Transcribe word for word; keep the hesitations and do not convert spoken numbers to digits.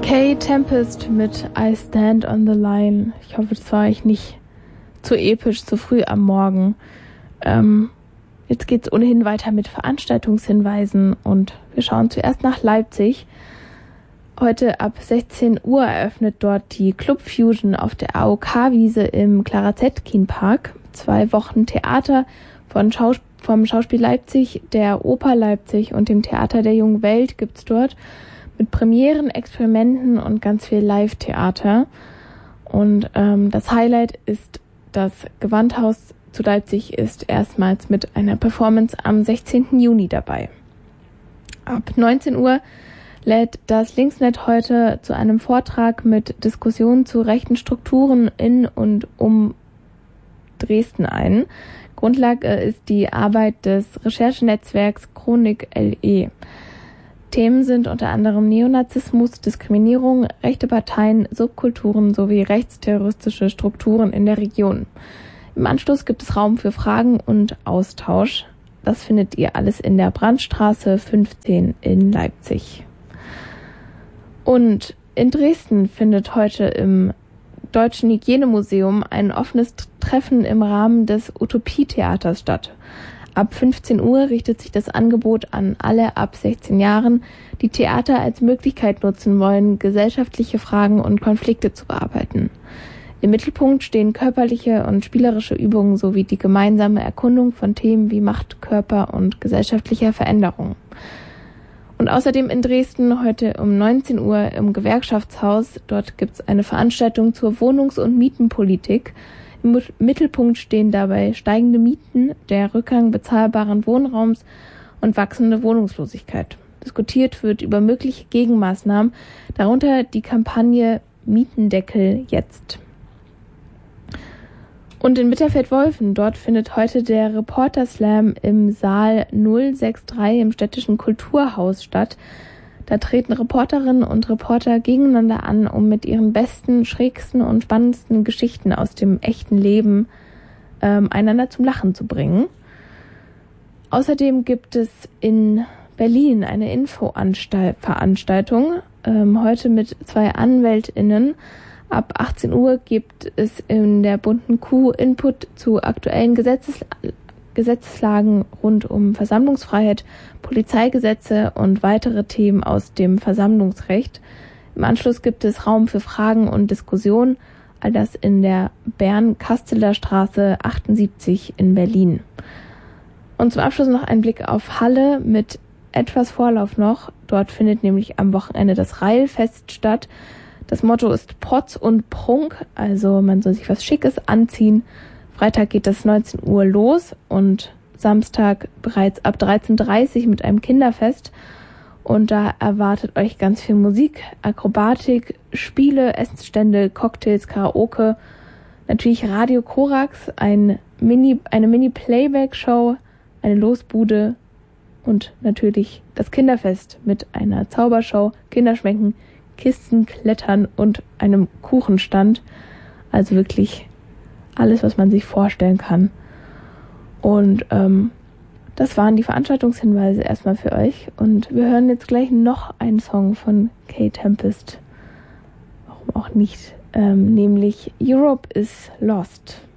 Kay Tempest mit I Stand on the Line. Ich hoffe, das war euch nicht zu episch, zu früh am Morgen. Ähm, jetzt geht's ohnehin weiter mit Veranstaltungshinweisen und wir schauen zuerst nach Leipzig. Heute ab sechzehn Uhr eröffnet dort die Club Fusion auf der A O K-Wiese im Clara Zetkin-Park. Zwei Wochen Theater von Schaus- vom Schauspiel Leipzig, der Oper Leipzig und dem Theater der Jungen Welt gibt's dort. Mit Premieren, Experimenten und ganz viel Live-Theater. Und ähm, das Highlight ist, das Gewandhaus zu Leipzig ist erstmals mit einer Performance am sechzehnten Juni dabei. Ab neunzehn Uhr lädt das Linksnet heute zu einem Vortrag mit Diskussionen zu rechten Strukturen in und um Dresden ein. Grundlage ist die Arbeit des Recherchenetzwerks Chronik L E. Themen sind unter anderem Neonazismus, Diskriminierung, rechte Parteien, Subkulturen sowie rechtsterroristische Strukturen in der Region. Im Anschluss gibt es Raum für Fragen und Austausch. Das findet ihr alles in der Brandstraße fünfzehn in Leipzig. Und in Dresden findet heute im Deutschen Hygienemuseum ein offenes Treffen im Rahmen des Utopie-Theaters statt. Ab fünfzehn Uhr richtet sich das Angebot an alle ab sechzehn Jahren, die Theater als Möglichkeit nutzen wollen, gesellschaftliche Fragen und Konflikte zu bearbeiten. Im Mittelpunkt stehen körperliche und spielerische Übungen sowie die gemeinsame Erkundung von Themen wie Macht, Körper und gesellschaftlicher Veränderung. Und außerdem in Dresden heute um neunzehn Uhr im Gewerkschaftshaus. Dort gibt es eine Veranstaltung zur Wohnungs- und Mietenpolitik. Im Mittelpunkt stehen dabei steigende Mieten, der Rückgang bezahlbaren Wohnraums und wachsende Wohnungslosigkeit. Diskutiert wird über mögliche Gegenmaßnahmen, darunter die Kampagne Mietendeckel jetzt. Und in Mitterfeld-Wolfen, dort findet heute der Reporter Slam im Saal null sechs drei im Städtischen Kulturhaus statt. Da treten Reporterinnen und Reporter gegeneinander an, um mit ihren besten, schrägsten und spannendsten Geschichten aus dem echten Leben ähm, einander zum Lachen zu bringen. Außerdem gibt es in Berlin eine Infoveranstaltung, ähm, heute mit zwei AnwältInnen. Ab achtzehn Uhr gibt es in der bunten Kuh Input zu aktuellen Gesetzes Gesetzeslagen rund um Versammlungsfreiheit, Polizeigesetze und weitere Themen aus dem Versammlungsrecht. Im Anschluss gibt es Raum für Fragen und Diskussionen, all das in der Bern-Kasteler Straße achtundsiebzig in Berlin. Und zum Abschluss noch ein Blick auf Halle mit etwas Vorlauf noch. Dort findet nämlich am Wochenende das Reilfest statt. Das Motto ist Protz und Prunk, also man soll sich was Schickes anziehen. Freitag geht es neunzehn Uhr los und Samstag bereits ab dreizehn Uhr dreißig mit einem Kinderfest. Und da erwartet euch ganz viel Musik, Akrobatik, Spiele, Essensstände, Cocktails, Karaoke, natürlich Radio Korax, ein Mini, eine Mini-Playback-Show, eine Losbude und natürlich das Kinderfest mit einer Zaubershow, Kinderschwenken, Kisten, Klettern und einem Kuchenstand. Also wirklich alles, was man sich vorstellen kann. Und ähm, das waren die Veranstaltungshinweise erstmal für euch. Und wir hören jetzt gleich noch einen Song von Kay Tempest. Warum auch nicht? Ähm, nämlich Europe is Lost.